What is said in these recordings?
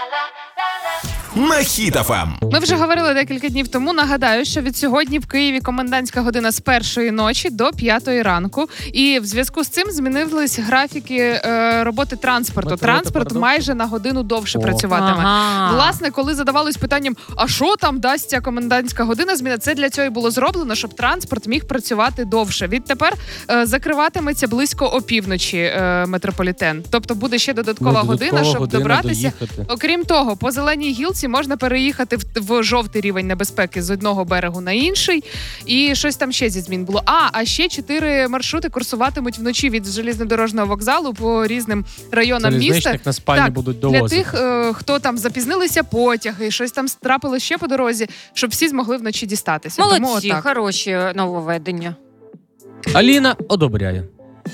На Хіт FM. Ми вже говорили декілька днів тому. Нагадаю, що від сьогодні в Києві комендантська година з 1-ї ночі до 5-ї ранку. І в зв'язку з цим змінились графіки роботи транспорту. Транспорт майже на годину довше працюватиме. Власне, коли задавались питанням, а що там дасть ця комендантська година зміна, це для цього і було зроблено, щоб транспорт міг працювати довше. Відтепер закриватиметься близько опівночі метрополітен. Тобто буде ще додаткова година, щоб добратися. Окрім того, по Зеленій гілці можна переїхати в жовтий рівень небезпеки з одного берегу на інший. І щось там ще зі змін було. А ще 4 маршрути курсуватимуть вночі від железнодорожного вокзалу по різним районам міста. Залізничних на спальні будуть довозити. Для тих, хто там запізнилися потяги, щось там трапилось ще по дорозі, щоб всі змогли вночі дістатися. Молодці, тому хороші нововведення. Аліна одобряє.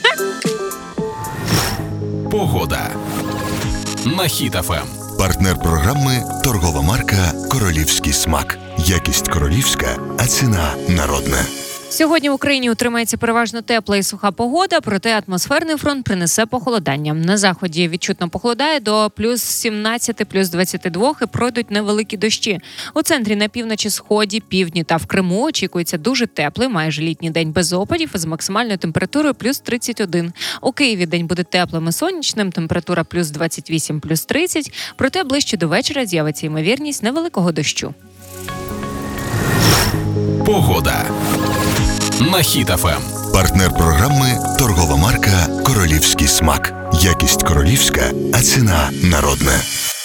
Погода. На Хіт FM. Партнер програми – торгова марка «Королівський смак». Якість королівська, а ціна народна. Сьогодні в Україні утримається переважно тепла і суха погода, проте атмосферний фронт принесе похолодання. На заході відчутно похолодає до плюс 17, плюс 22 і пройдуть невеликі дощі. У центрі, на півночі, сході, півдні та в Криму очікується дуже теплий, майже літній день без опадів із максимальною температурою плюс 31. У Києві день буде теплим і сонячним, температура плюс 28, плюс 30, проте ближче до вечора з'явиться ймовірність невеликого дощу. Погода. На Хіт FM. Партнер програми – торгова марка «Королівський смак». Якість королівська, а ціна народна.